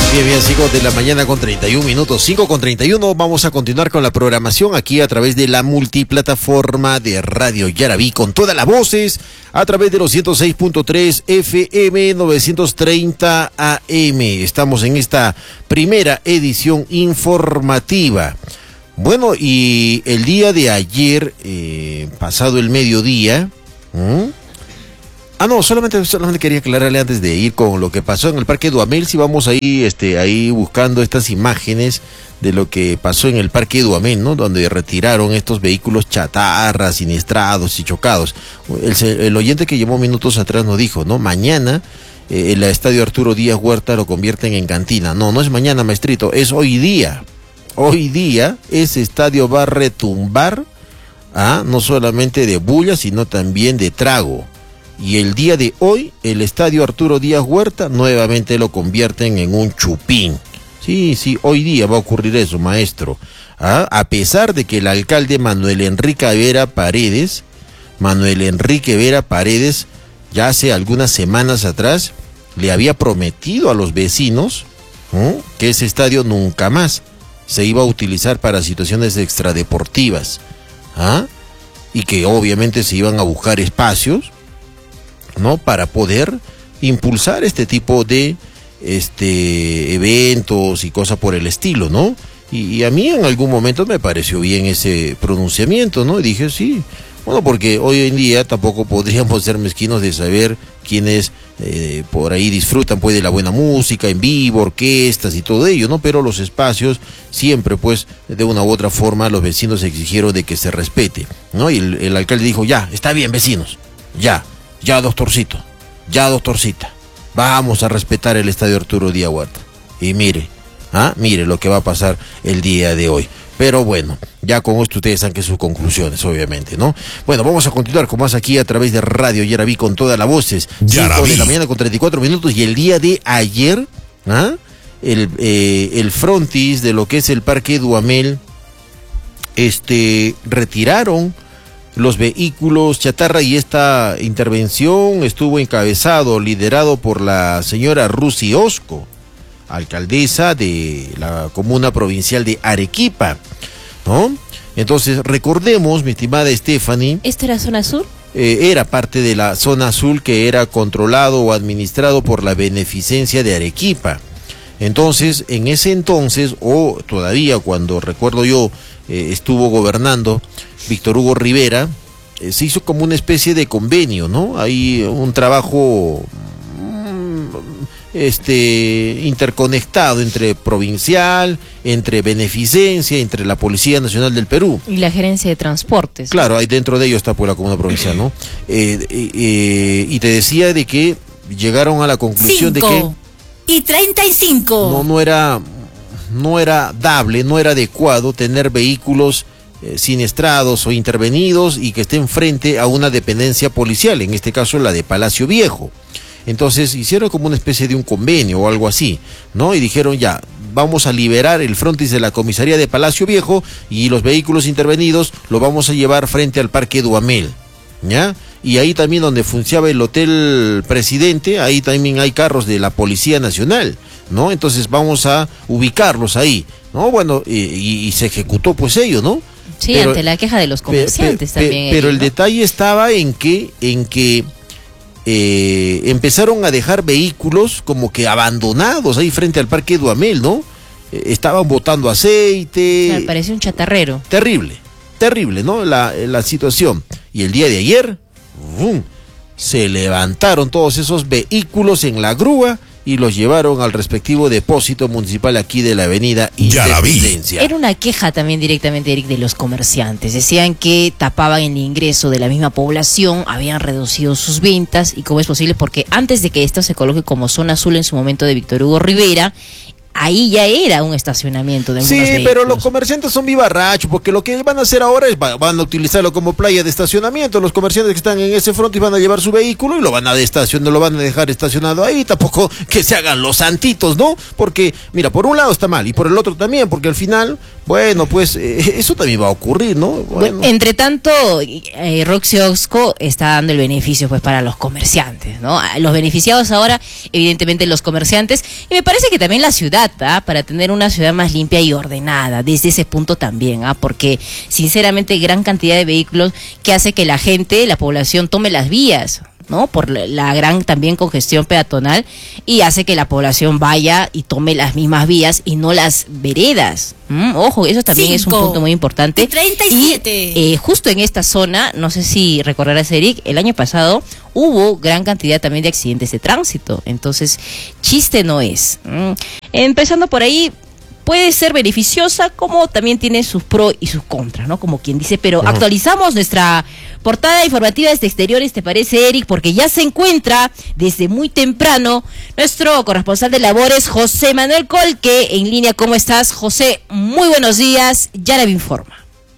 Bien, bien, 5 de la mañana con 31 minutos, 5 con 31, vamos a continuar con la programación aquí a través de la multiplataforma de Radio Yarabí, con todas las voces, a través de los 106.3 FM, 930 AM. Estamos en esta primera edición informativa. Bueno, y el día de ayer, pasado el mediodía, solamente quería aclararle antes de ir con lo que pasó en el Parque Duhamel. Si vamos ahí buscando estas imágenes de lo que pasó en el Parque Duhamel, ¿no? Donde retiraron estos vehículos chatarra, siniestrados y chocados. El oyente que llamó minutos atrás nos dijo, ¿no? Mañana el estadio Arturo Díaz Huerta lo convierten en cantina. No es mañana, maestrito, es hoy día. Hoy día ese estadio va a retumbar, no solamente de bulla, sino también de trago. Y el día de hoy, el estadio Arturo Díaz Huerta nuevamente lo convierten en un chupín. Sí, hoy día va a ocurrir eso, maestro. A pesar de que el alcalde Manuel Enrique Vera Paredes, ya hace algunas semanas atrás, le había prometido a los vecinos que ese estadio nunca más se iba a utilizar para situaciones extradeportivas. Y que obviamente se iban a buscar espacios, ¿no? Para poder impulsar este tipo de eventos y cosas por el estilo, ¿no? Y a mí en algún momento me pareció bien ese pronunciamiento, ¿no? Y dije, sí, bueno, porque hoy en día tampoco podríamos ser mezquinos de saber quiénes por ahí disfrutan pues de la buena música en vivo, orquestas y todo ello, ¿no? Pero los espacios siempre pues de una u otra forma los vecinos exigieron de que se respete, ¿no? Y el alcalde dijo, ya, está bien vecinos, ya doctorcita, vamos a respetar el estadio Arturo Díaz Huerta. Y mire lo que va a pasar el día de hoy. Pero bueno, ya con esto ustedes sacan sus conclusiones, obviamente, ¿no? Bueno, vamos a continuar con más aquí a través de Radio Yarabí con todas las voces. 5 de la mañana con 34 minutos. Y el día de ayer, el frontis de lo que es el Parque Duhamel, retiraron los vehículos chatarra, y esta intervención estuvo liderado por la señora Rusi Osco, alcaldesa de la comuna provincial de Arequipa, ¿no? Entonces, recordemos, mi estimada Stephanie. ¿Esta era zona sur? Era parte de la zona azul que era controlado o administrado por la Beneficencia de Arequipa. Entonces, en ese entonces, o todavía cuando recuerdo yo, estuvo gobernando Víctor Hugo Rivera, se hizo como una especie de convenio, ¿no? Hay un trabajo interconectado entre provincial, entre Beneficencia, entre la Policía Nacional del Perú. Y la Gerencia de Transportes. Claro, ahí dentro de ello está pues la comuna provincial, ¿no? Y te decía de que llegaron a la conclusión 5 de que... y 35. No era dable, no era adecuado tener vehículos siniestrados o intervenidos y que estén frente a una dependencia policial, en este caso la de Palacio Viejo. Entonces hicieron como una especie de un convenio o algo así, ¿no? Y dijeron, ya, vamos a liberar el frontis de la comisaría de Palacio Viejo y los vehículos intervenidos los vamos a llevar frente al Parque Duhamel, ¿ya? Y ahí también donde funcionaba el Hotel Presidente, ahí también hay carros de la Policía Nacional, ¿no? Entonces vamos a ubicarlos ahí, ¿no? Bueno, y se ejecutó pues ello, ¿no? Sí, pero, ante la queja de los comerciantes también. Pero el detalle estaba en que empezaron a dejar vehículos como que abandonados ahí frente al Parque Duhamel, ¿no? Estaban botando aceite. O sea, parecía un chatarrero. Terrible, ¿no? La situación. Y el día de ayer, se levantaron todos esos vehículos en la grúa y los llevaron al respectivo depósito municipal aquí de la avenida Independencia. Era una queja también directamente, Eric, de los comerciantes. Decían que tapaban el ingreso de la misma población, habían reducido sus ventas. ¿Y cómo es posible? Porque antes de que esto se coloque como zona azul en su momento de Víctor Hugo Rivera, ahí ya era un estacionamiento de algunos vehículos. Pero los comerciantes son vivarrachos, porque lo que van a hacer ahora es van a utilizarlo como playa de estacionamiento. Los comerciantes que están en ese frontis van a llevar su vehículo y lo van a dejar estacionado ahí. Tampoco que se hagan los santitos, ¿no? Porque, mira, por un lado está mal y por el otro también, porque al final Bueno, pues eso también va a ocurrir, ¿no? Bueno. Entre tanto, Roxy Oxco está dando el beneficio pues para los comerciantes, ¿no? Los beneficiados ahora, evidentemente los comerciantes, y me parece que también la ciudad, para tener una ciudad más limpia y ordenada, desde ese punto también, porque sinceramente gran cantidad de vehículos que hace que la gente, la población tome las vías, ¿no? Por la gran también congestión peatonal, y hace que la población vaya y tome las mismas vías y no las veredas. Ojo, eso también es un punto muy importante. 37. Y justo en esta zona, no sé si recordarás, Eric, el año pasado hubo gran cantidad también de accidentes de tránsito. Entonces, chiste no es. Empezando por ahí, puede ser beneficiosa, como también tiene sus pros y sus contras, ¿no? Como quien dice, pero actualizamos nuestra portada informativa desde exteriores, ¿te parece, Eric? Porque ya se encuentra desde muy temprano nuestro corresponsal de labores, José Manuel Colque, en línea. ¿Cómo estás, José? Muy buenos días, Yaraví informa.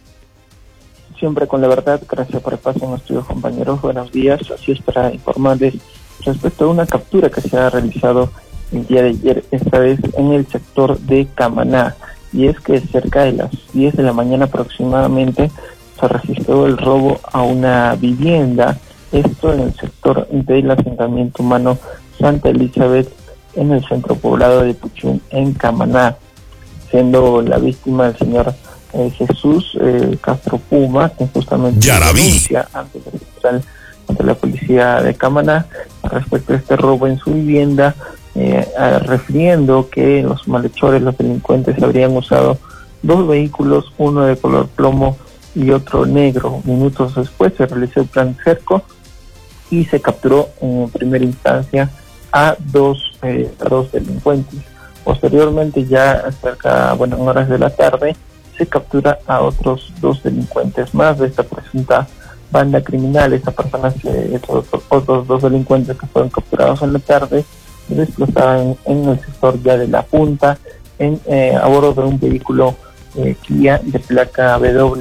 Siempre con la verdad, gracias por el paso en nuestros compañeros, buenos días. Así es, para informarles respecto a una captura que se ha realizado el día de ayer, esta vez en el sector de Camaná, y es que cerca de las 10 de la mañana aproximadamente se registró el robo a una vivienda, esto en el sector del asentamiento humano Santa Elizabeth, en el centro poblado de Puchún, en Camaná, siendo la víctima el señor Jesús Castro Puma, que justamente denuncia ante la policía de Camaná respecto a este robo en su vivienda, refiriendo que los malhechores, los delincuentes, habrían usado dos vehículos, uno de color plomo y otro negro. Minutos después se realizó el plan cerco y se capturó en primera instancia a dos delincuentes. Posteriormente, ya en horas de la tarde, se captura a otros dos delincuentes más de esta presunta banda criminal. Estas personas, estos otros dos delincuentes que fueron capturados en la tarde, se desplazaban en el sector ya de La Punta, a bordo de un vehículo Kia de placa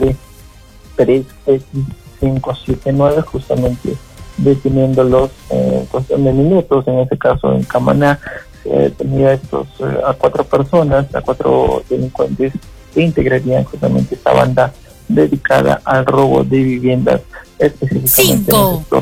W3X579, justamente deteniéndolos en cuestión de minutos. En este caso, en Camaná, se detenía a cuatro personas, a cuatro delincuentes que integrarían justamente esta banda dedicada al robo de viviendas, específicamente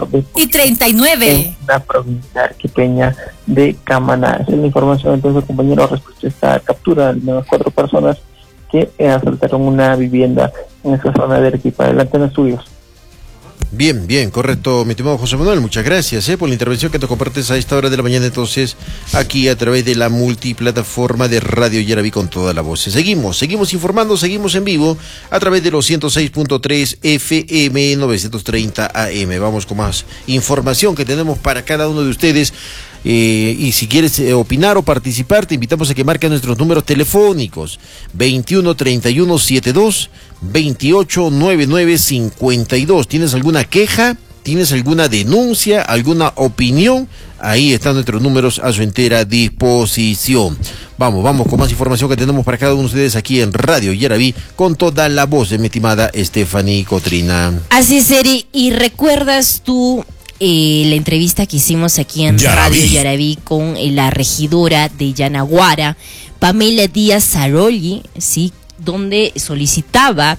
5:39 en la provincia arquipeña de Camaná. Esa es la información, entonces, compañeros, respecto a esta captura de al menos 4 personas que asaltaron una vivienda en esa zona de Arequipa. Adelante, en estudios. Bien, correcto, mi estimado José Manuel, muchas gracias por la intervención que te compartes a esta hora de la mañana, entonces, aquí a través de la multiplataforma de Radio Yaraví con toda la voz. Seguimos informando, seguimos en vivo a través de los 106.3 FM, 930 AM. Vamos con más información que tenemos para cada uno de ustedes. Y si quieres opinar o participar, te invitamos a que marques nuestros números telefónicos 21 31 72 28 99 52. ¿Tienes alguna queja? ¿Tienes alguna denuncia? ¿Alguna opinión? Ahí están nuestros números a su entera disposición. Vamos con más información que tenemos para cada uno de ustedes aquí en Radio Yaraví con toda la voz de mi estimada Stephanie Cotrina. Así es, Eri, y recuerdas tú la entrevista que hicimos aquí en Radio Yaraví con la regidora de Yanaguara, Pamela Díaz Zarolli, ¿sí? Donde solicitaba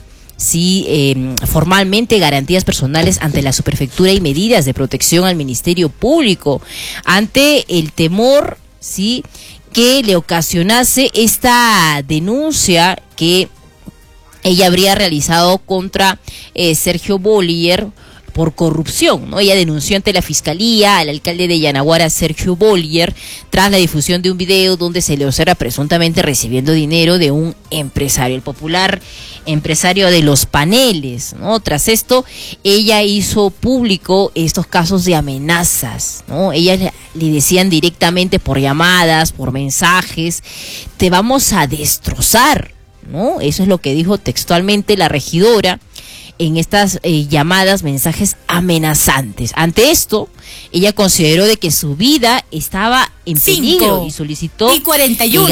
formalmente garantías personales ante la subprefectura y medidas de protección al Ministerio Público ante el temor, ¿sí?, que le ocasionase esta denuncia que ella habría realizado contra Sergio Bollier por corrupción, ¿no? Ella denunció ante la Fiscalía al alcalde de Yanaguara, Sergio Bollier, tras la difusión de un video donde se le observa presuntamente recibiendo dinero de un empresario, el popular empresario de los paneles, ¿no? Tras esto, ella hizo público estos casos de amenazas, ¿no? Ellas le decían directamente por llamadas, por mensajes, te vamos a destrozar, ¿no? Eso es lo que dijo textualmente la regidora en estas llamadas, mensajes amenazantes. Ante esto, ella consideró de que su vida estaba en peligro y solicitó 41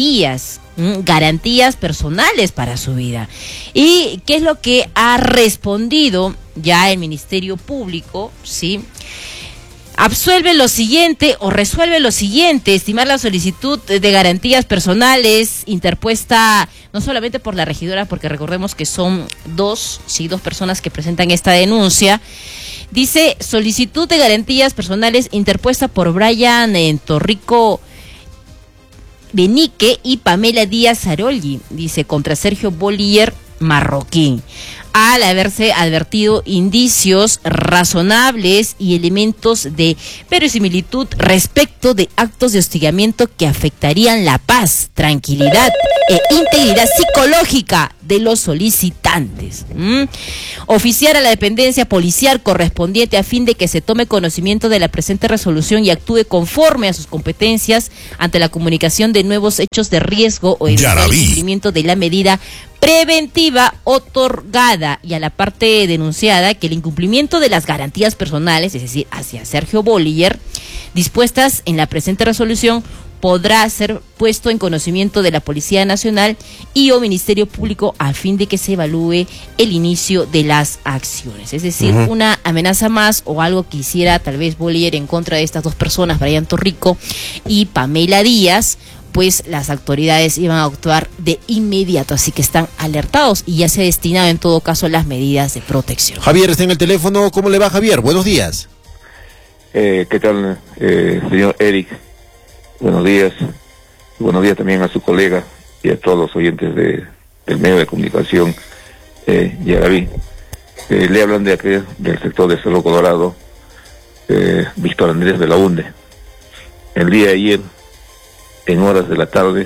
garantías personales para su vida. ¿Y qué es lo que ha respondido ya el Ministerio Público? ¿Sí? absuelve lo siguiente o resuelve lo siguiente: estimar la solicitud de garantías personales interpuesta no solamente por la regidora, porque recordemos que son dos personas que presentan esta denuncia. Dice: solicitud de garantías personales interpuesta por Brian Torrico Benique y Pamela Díaz Arolli, dice, contra Sergio Bolívar Marroquín, al haberse advertido indicios razonables y elementos de verosimilitud respecto de actos de hostigamiento que afectarían la paz, tranquilidad e integridad psicológica de los solicitantes. Oficiar a la dependencia policial correspondiente a fin de que se tome conocimiento de la presente resolución y actúe conforme a sus competencias ante la comunicación de nuevos hechos de riesgo o el cumplimiento de la medida preventiva otorgada, y a la parte denunciada que el incumplimiento de las garantías personales, es decir, hacia Sergio Bolívar, dispuestas en la presente resolución, podrá ser puesto en conocimiento de la Policía Nacional y o Ministerio Público a fin de que se evalúe el inicio de las acciones. Es decir, una amenaza más o algo que hiciera tal vez Bolívar en contra de estas dos personas, Brian Torrico y Pamela Díaz, pues las autoridades iban a actuar de inmediato, así que están alertados y ya se ha destinado en todo caso las medidas de protección. Javier está en el teléfono. ¿Cómo le va, Javier? Buenos días. ¿Qué tal, señor Eric? Buenos días. Buenos días también a su colega y a todos los oyentes del medio de comunicación, Yaraví. Le hablan de aquí, del sector de Cerro Colorado, Víctor Andrés de la UNDE. El día de ayer, en horas de la tarde,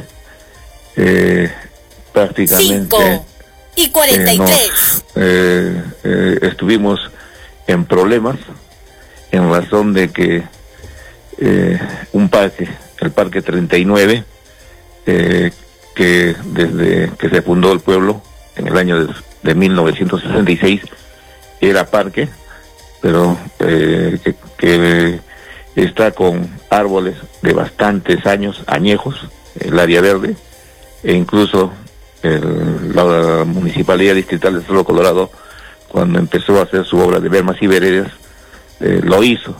prácticamente 5:43. Estuvimos en problemas en razón de que un parque, el Parque 39, que desde que se fundó el pueblo en el año de 1966 era parque, pero que está con árboles de bastantes años, añejos, el área verde, e incluso la Municipalidad Distrital de Cerro Colorado, cuando empezó a hacer su obra de bermas y veredas, lo hizo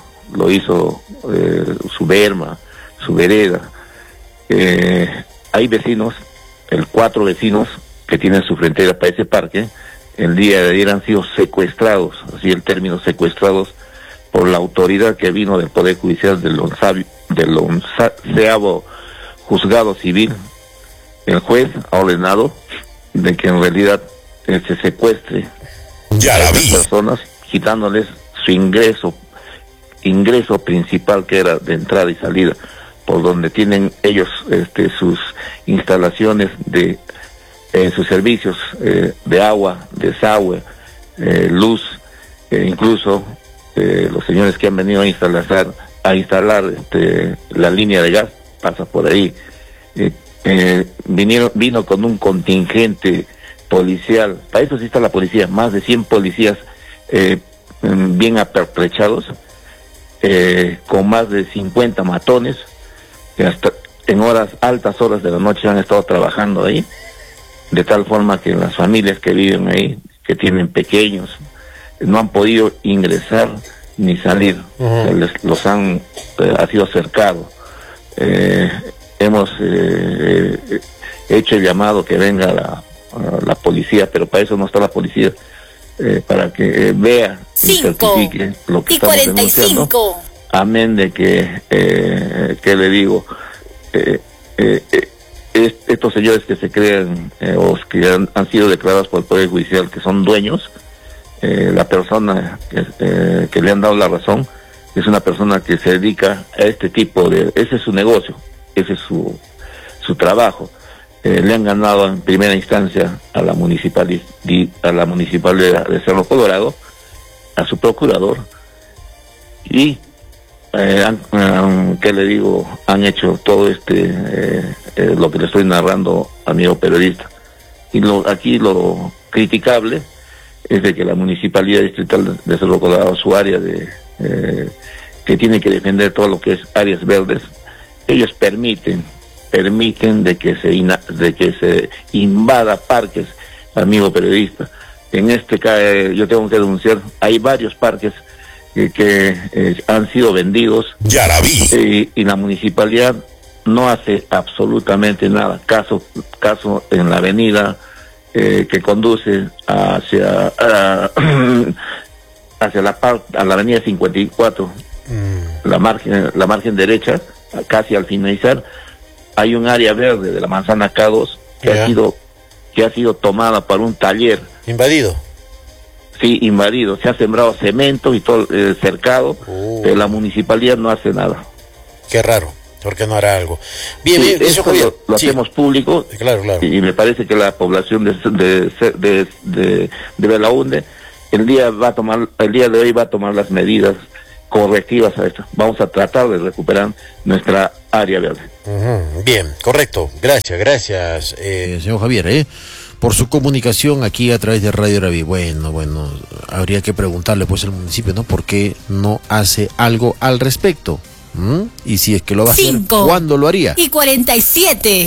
su berma, su vereda. Hay vecinos, 4 vecinos que tienen su frontera para ese parque, el día de ayer han sido secuestrados, así el término, secuestrados, por la autoridad que vino del Poder Judicial del 11º Juzgado Civil. El juez ha ordenado de que en realidad se secuestre a las personas, quitándoles su ingreso principal, que era de entrada y salida, por donde tienen ellos sus instalaciones de sus servicios de agua, desagüe, luz, incluso los señores que han venido a instalar la línea de gas pasa por ahí. Vino con un contingente policial, para eso sí está la policía, más de 100 policías bien apertrechados, con más de 50 matones, que hasta en altas horas de la noche han estado trabajando ahí, de tal forma que las familias que viven ahí, que tienen pequeños, no han podido ingresar ni salir. Ha sido cercado. Hemos hecho el llamado que venga la policía, pero para eso no está la policía, para que vea y certifique lo que estamos denunciando. Amén de que le digo, estos señores que se crean o que han sido declarados por el Poder Judicial que son dueños, la persona que le han dado la razón es una persona que se dedica a este tipo ese es su negocio, ese es su trabajo. Le han ganado en primera instancia a la municipalidad de Cerro Colorado, a su procurador, y ¿qué le digo? Han hecho todo lo que le estoy narrando, amigo periodista. Y aquí lo criticable es de que la Municipalidad Distrital de Cerro Colorado, su área que tiene que defender todo lo que es áreas verdes, ellos permiten de que se invada parques, amigo periodista. En este caso yo tengo que denunciar, hay varios parques han sido vendidos. Yaraví. Y la municipalidad no hace absolutamente nada. Caso en la avenida que conduce hacia a la avenida 54, la margen derecha, casi al finalizar, hay un área verde de la manzana K2 que ha sido tomada para un taller. Invadido. Sí, invadido. Se ha sembrado cemento y todo cercado, pero la municipalidad no hace nada. Qué raro. ¿Por qué no hará algo? Bien, sí, bien, eso lo hacemos público. Claro. Y me parece que la población de Belaúnde el día de hoy va a tomar las medidas correctivas a esto. Vamos a tratar de recuperar nuestra área verde. Bien, correcto. Gracias, señor Javier, por su comunicación aquí a través de Radio Yaraví. Bueno, habría que preguntarle pues al municipio, ¿no? ¿Por qué no hace algo al respecto? Y si es que lo va a hacer, ¿cuándo lo haría? 5:47.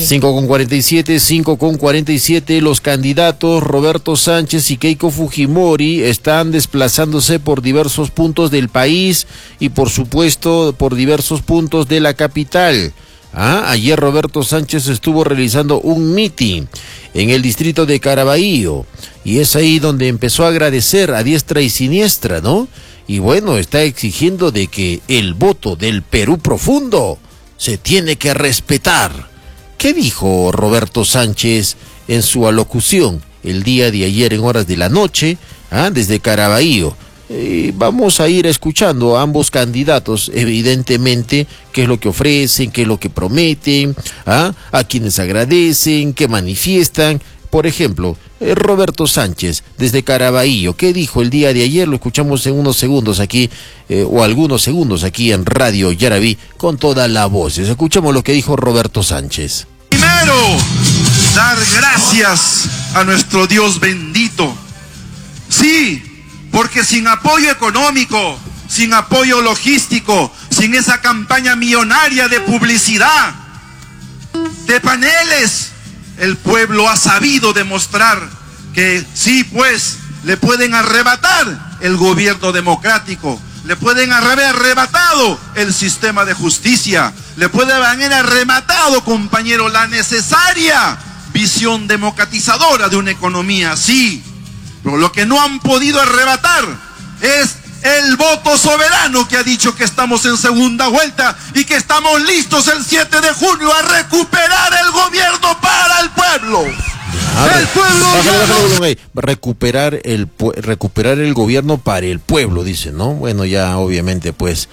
5:47, los candidatos Roberto Sánchez y Keiko Fujimori están desplazándose por diversos puntos del país y por supuesto por diversos puntos de la capital. Ayer Roberto Sánchez estuvo realizando un mitin en el distrito de Caraballo y es ahí donde empezó a agradecer a diestra y siniestra, ¿no? Y bueno, está exigiendo de que el voto del Perú profundo se tiene que respetar. ¿Qué dijo Roberto Sánchez en su alocución el día de ayer en horas de la noche, desde Caraballo? Vamos a ir escuchando a ambos candidatos, evidentemente, qué es lo que ofrecen, qué es lo que prometen, a quienes agradecen, qué manifiestan. Por ejemplo, Roberto Sánchez, desde Caraballo, ¿qué dijo el día de ayer? Lo escuchamos en unos segundos aquí, o algunos segundos aquí en Radio Yaraví, con toda la voz. Escuchamos lo que dijo Roberto Sánchez. Primero, dar gracias a nuestro Dios bendito. Sí, porque sin apoyo económico, sin apoyo logístico, sin esa campaña millonaria de publicidad, de paneles, el pueblo ha sabido demostrar que sí, pues, le pueden arrebatar el gobierno democrático, le pueden haber arrebatado el sistema de justicia, le pueden haber arrebatado, compañero, la necesaria visión democratizadora de una economía, sí, pero lo que no han podido arrebatar es el voto soberano que ha dicho que estamos en segunda vuelta y que estamos listos el 7 de junio a recuperar el gobierno para el pueblo. El pueblo recuperar el gobierno para el pueblo, dice, ¿no? Bueno, ya obviamente pues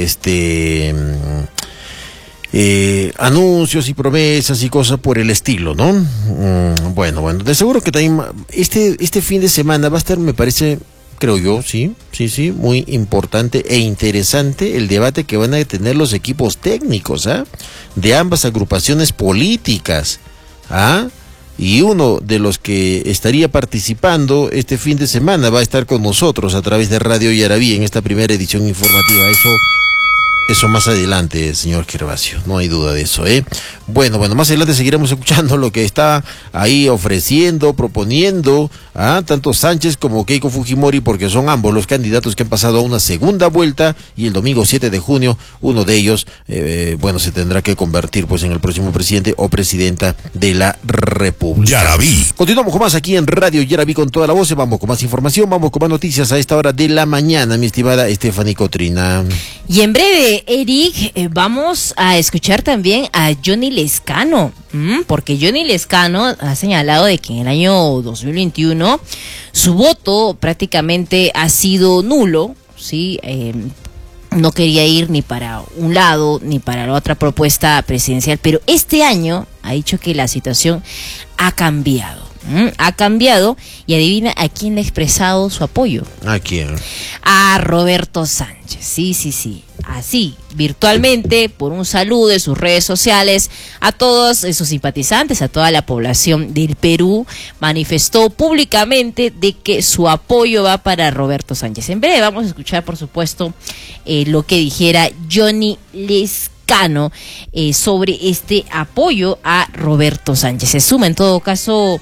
anuncios y promesas y cosas por el estilo, ¿no? Bueno, de seguro que también este fin de semana va a estar, me parece, creo yo, sí, muy importante e interesante el debate que van a tener los equipos técnicos, de ambas agrupaciones políticas, y uno de los que estaría participando este fin de semana va a estar con nosotros a través de Radio Yaraví en esta primera edición informativa. Eso más adelante, señor Gervasio, no hay duda de eso, Bueno, más adelante seguiremos escuchando lo que está ahí ofreciendo, proponiendo, tanto Sánchez como Keiko Fujimori, porque son ambos los candidatos que han pasado a una segunda vuelta y el domingo 7 de junio, uno de ellos, se tendrá que convertir pues en el próximo presidente o presidenta de la República. Yaraví. Continuamos con más aquí en Radio Yaraví con toda la voz, vamos con más información, vamos con más noticias a esta hora de la mañana, mi estimada Stephanie Cotrina. Y en breve, Eric, vamos a escuchar también a Johnny Lescano, porque Johnny Lescano ha señalado de que en el año 2021 su voto prácticamente ha sido nulo, ¿sí? No quería ir ni para un lado ni para la otra propuesta presidencial, pero este año ha dicho que la situación ha cambiado. Ha cambiado y adivina a quién le ha expresado su apoyo. ¿A quién? A Roberto Sánchez, sí. Así, virtualmente, por un saludo en sus redes sociales, a todos sus simpatizantes, a toda la población del Perú, manifestó públicamente de que su apoyo va para Roberto Sánchez. En breve vamos a escuchar, por supuesto, lo que dijera Johnny Lescano sobre este apoyo a Roberto Sánchez. Se suma, en todo caso,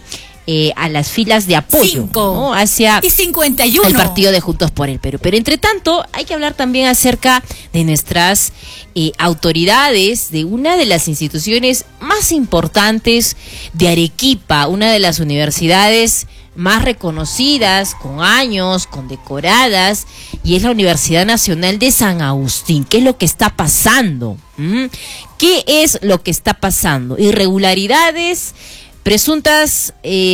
a las filas de apoyo, ¿no? Hacia 51. el partido de Juntos por el Perú. Pero entre tanto, hay que hablar también acerca de nuestras autoridades, de una de las instituciones más importantes de Arequipa, una de las universidades más reconocidas, con años, condecoradas, y es la Universidad Nacional de San Agustín. ¿Qué es lo que está pasando? ¿Qué es lo que está pasando? Irregularidades, presuntas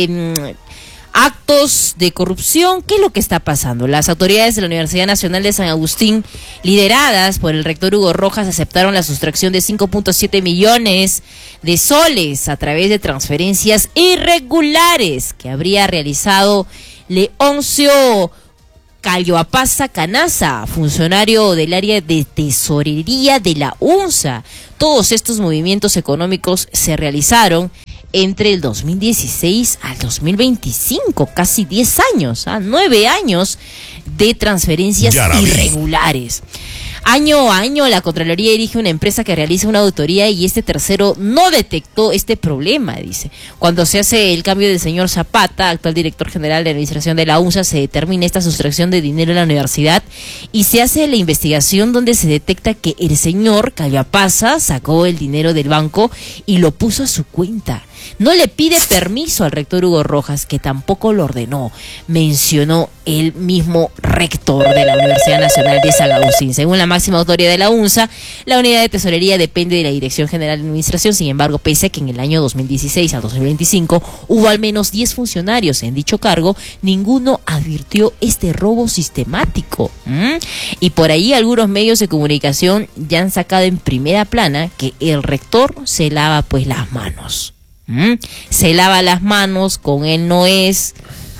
actos de corrupción. ¿Qué es lo que está pasando? Las autoridades de la Universidad Nacional de San Agustín, lideradas por el rector Hugo Rojas, aceptaron la sustracción de 5.7 millones de soles a través de transferencias irregulares que habría realizado Leoncio Calloapasa Canaza, funcionario del área de tesorería de la UNSA. Todos estos movimientos económicos se realizaron entre el 2016 al 2025, casi 10 años, 9 años de transferencias irregulares. Año a año, la Contraloría dirige una empresa que realiza una auditoría y este tercero no detectó este problema, dice. Cuando se hace el cambio del señor Zapata, actual director general de administración de la UNSA, se determina esta sustracción de dinero en la universidad y se hace la investigación donde se detecta que el señor Calloapasa sacó el dinero del banco y lo puso a su cuenta. No le pide permiso al rector Hugo Rojas, que tampoco lo ordenó, mencionó el mismo rector de la Universidad Nacional de San Agustín. Según la máxima autoridad de la UNSA, la unidad de tesorería depende de la Dirección General de Administración. Sin embargo, pese a que en el año 2016 al 2025 hubo al menos 10 funcionarios en dicho cargo, ninguno advirtió este robo sistemático. Y por ahí algunos medios de comunicación ya han sacado en primera plana que el rector se lava pues las manos. Se lava las manos, con él no es,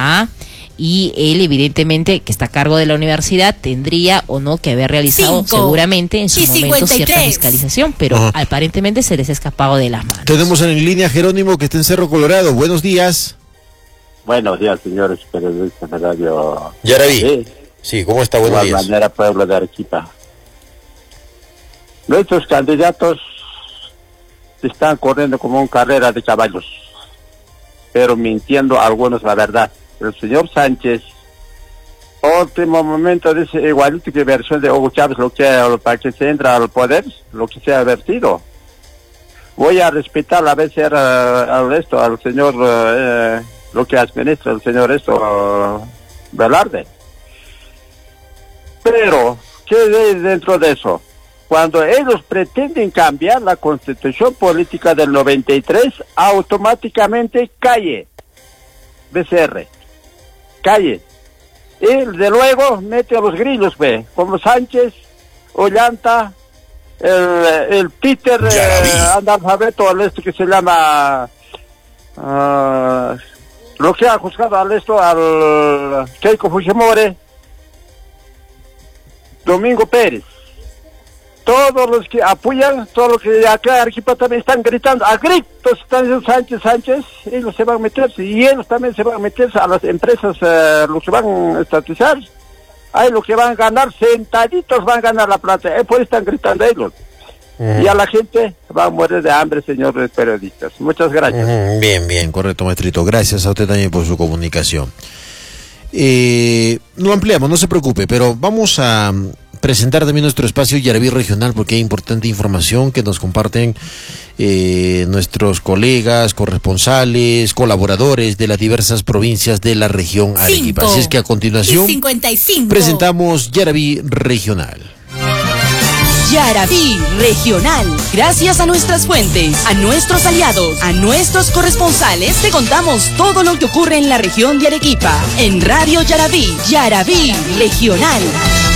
y él evidentemente, que está a cargo de la universidad, tendría o no que haber realizado seguramente en su momento cierta fiscalización, pero aparentemente se les ha escapado de las manos. Tenemos en línea a Jerónimo, que está en Cerro Colorado. Buenos días. Buenos días, señores periodistas de Radio Yaraví. Sí, ¿cómo está? Buenos días. De manera, pueblo de Arequipa. Nuestros candidatos están corriendo como una carrera de caballos, pero mintiendo algunos la verdad. El señor Sánchez, último momento, dice igualito que versión de Hugo Chávez, lo que para que se entra al poder, lo que se ha vertido. Voy a respetar a veces al señor, lo que administra el señor Velarde. Pero, ¿qué hay dentro de eso? Cuando ellos pretenden cambiar la constitución política del 93, automáticamente cae BCR, cae. Y de luego mete a los grillos, como Sánchez, Ollanta, el Peter, analfabeto que se llama, lo que ha juzgado al Keiko Fujimori, Domingo Pérez. Todos los que apoyan, todos los que acá en Arequipa también están gritando, a gritos están diciendo Sánchez, ellos se van a meterse, y ellos también se van a meterse a las empresas, los que van a estatizar, ahí los que van a ganar, sentaditos van a ganar la plata, por eso están gritando ellos. Y a la gente va a morir de hambre, señores periodistas. Muchas gracias. Bien, correcto, maestrito. Gracias a usted también por su comunicación. No ampliamos, no se preocupe, pero vamos a presentar también nuestro espacio Yaraví Regional, porque hay importante información que nos comparten nuestros colegas, corresponsales, colaboradores de las diversas provincias de la región Arequipa. Así es que a continuación 55. presentamos Yaraví Regional. Yaraví Regional. Gracias a nuestras fuentes, a nuestros aliados, a nuestros corresponsales, te contamos todo lo que ocurre en la región de Arequipa. En Radio Yaraví, Yaraví Regional.